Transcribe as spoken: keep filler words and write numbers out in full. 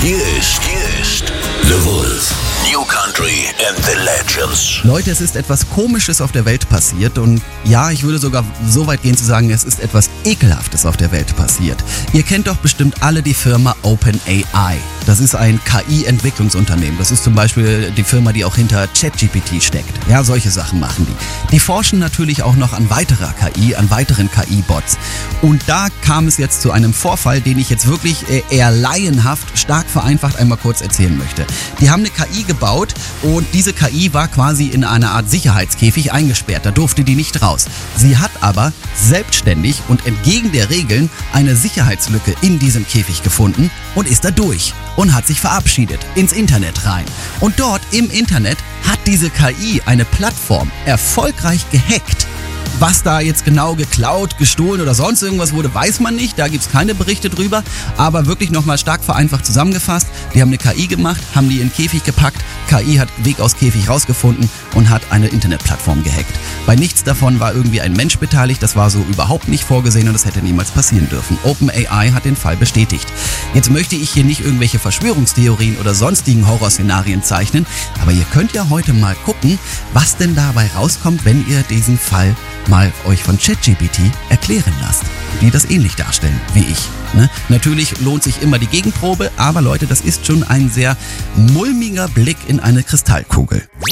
Hier ist, hier ist The Wolf. New Country and the Legends. Leute, es ist etwas Komisches auf der Welt passiert und ja, ich würde sogar so weit gehen zu sagen, es ist etwas Ekelhaftes auf der Welt passiert. Ihr kennt doch bestimmt alle die Firma OpenAI. Das ist ein K I-Entwicklungsunternehmen. Das ist zum Beispiel die Firma, die auch hinter ChatGPT steckt. Ja, solche Sachen machen die. Die forschen natürlich auch noch an weiterer K I, an weiteren K I-Bots. Und da kam es jetzt zu einem Vorfall, den ich jetzt wirklich eher laienhaft, stark vereinfacht einmal kurz erzählen möchte. Die haben eine K I gebaut und diese K I war quasi in einer Art Sicherheitskäfig eingesperrt. Da durfte die nicht raus. Sie hat aber selbstständig und entgegen der Regeln eine Sicherheitslücke in diesem Käfig gefunden und ist da durch und hat sich verabschiedet ins Internet rein. Und dort im Internet hat diese K I eine Plattform erfolgreich gehackt. Was da jetzt genau geklaut, gestohlen oder sonst irgendwas wurde, weiß man nicht. Da gibt es keine Berichte drüber. Aber wirklich nochmal stark vereinfacht zusammengefasst. Die haben eine K I gemacht, haben die in den Käfig gepackt. K I hat Weg aus Käfig rausgefunden und hat eine Internetplattform gehackt. Bei nichts davon war irgendwie ein Mensch beteiligt. Das war so überhaupt nicht vorgesehen und das hätte niemals passieren dürfen. OpenAI hat den Fall bestätigt. Jetzt möchte ich hier nicht irgendwelche Verschwörungstheorien oder sonstigen Horrorszenarien zeichnen. Aber ihr könnt ja heute mal gucken, was denn dabei rauskommt, wenn ihr diesen Fall mal euch von ChatGPT erklären lasst, die das ähnlich darstellen wie ich. Ne? Natürlich lohnt sich immer die Gegenprobe, aber Leute, das ist schon ein sehr mulmiger Blick in eine Kristallkugel.